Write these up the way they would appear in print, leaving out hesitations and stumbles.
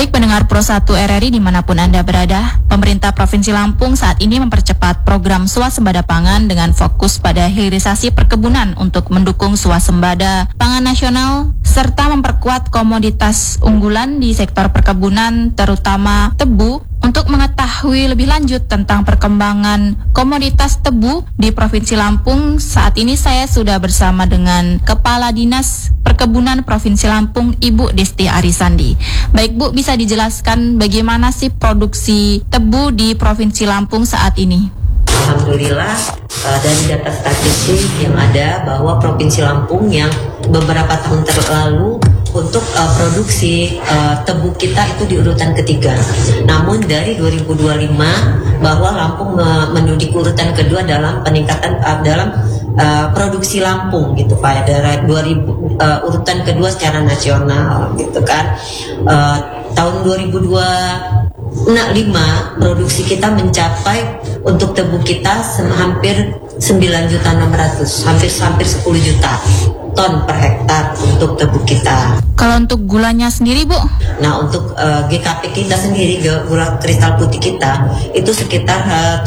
Baik pendengar Pro 1 RRI dimanapun Anda berada, pemerintah Provinsi Lampung saat ini mempercepat program swasembada pangan dengan fokus pada hilirisasi perkebunan untuk mendukung swasembada pangan nasional serta memperkuat komoditas unggulan di sektor perkebunan terutama tebu. Untuk mengetahui lebih lanjut tentang perkembangan komoditas tebu di Provinsi Lampung, saat ini saya sudah bersama dengan Kepala Dinas Perkebunan Provinsi Lampung, Ibu Desti Arisandi. Baik Bu, bisa dijelaskan bagaimana sih produksi tebu di Provinsi Lampung saat ini? Alhamdulillah dari data statistik yang ada bahwa Provinsi Lampung yang beberapa tahun terlalu untuk produksi tebu kita itu di urutan ketiga. Namun dari 2025 bahwa Lampung menduduki urutan kedua dalam peningkatan dalam produksi Lampung gitu Pak. Dari urutan kedua secara nasional gitu kan. Tahun 2025 produksi kita mencapai untuk tebu kita hampir 9.600.000, hampir 10 juta ton per hektar untuk tebu kita. Kalau untuk gulanya sendiri Bu? Nah untuk GKP kita sendiri, gula kristal putih kita itu sekitar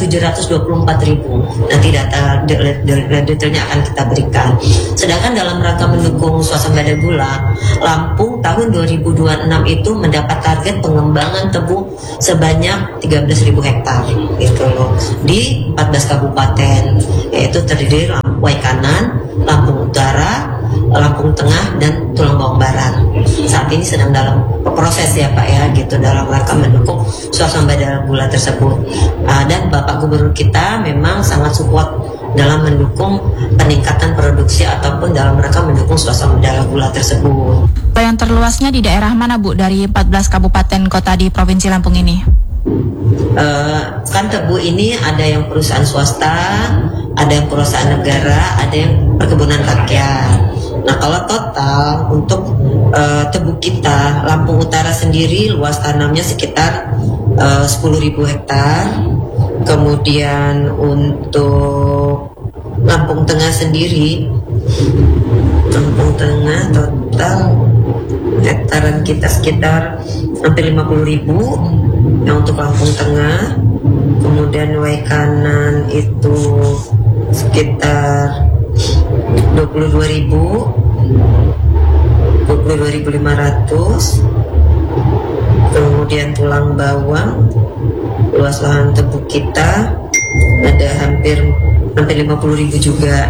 724.000. Nanti data detailnya akan kita berikan. Sedangkan dalam rangka mendukung swasembada gula, Lampung tahun 2026 itu mendapat target pengembangan tebu sebanyak 13.000 hektar gitu loh, di 14 kabupaten, yaitu terdiri Waikanan, Lampung Utara, Lampung Tengah, dan Tulang Bawang Barat. Saat ini sedang dalam proses ya Pak ya gitu, dalam rangka mendukung swasembada gula tersebut. Dan Bapak Gubernur kita memang sangat support dalam mendukung peningkatan produksi ataupun dalam rangka mendukung swasembada gula tersebut. Yang terluasnya di daerah mana Bu dari 14 kabupaten kota di Provinsi Lampung ini? Kan tebu ini ada yang perusahaan swasta, ada yang perusahaan negara, ada yang perkebunan rakyat. Nah kalau total untuk tebu kita Lampung Utara sendiri luas tanamnya sekitar 10.000 hektar. Kemudian untuk Lampung Tengah sendiri, Lampung Tengah total hektaran kita sekitar hampir 50.000. Nah untuk Lampung Tengah, kemudian Waikanan itu sekitar 22.500. Kemudian Tulang Bawang, luas lahan tebu kita ada hampir 50.000 juga.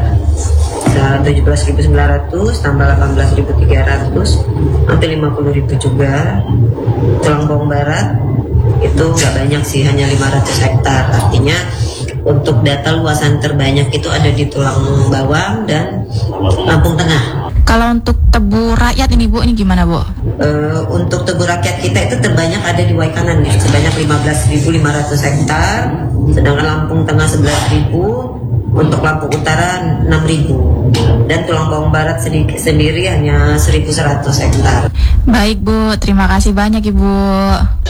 17.900 tambah 18.300, hampir 50.000 juga. Tulang Bawang Barat itu nggak banyak sih, hanya 500 hektar. Artinya untuk data luasan terbanyak itu ada di Tulang Bawang dan Lampung Tengah. Kalau untuk tebu rakyat ini Bu, ini gimana Bu? Untuk tebu rakyat kita itu terbanyak ada di Waikanan ya, sebanyak 15.500 hektar. Sedangkan Lampung Tengah 11.000. Untuk Lampung Utara 6.000 dan Tulang Bawang Barat sendiri hanya 1.100 hektar. Baik Bu, terima kasih banyak Ibu.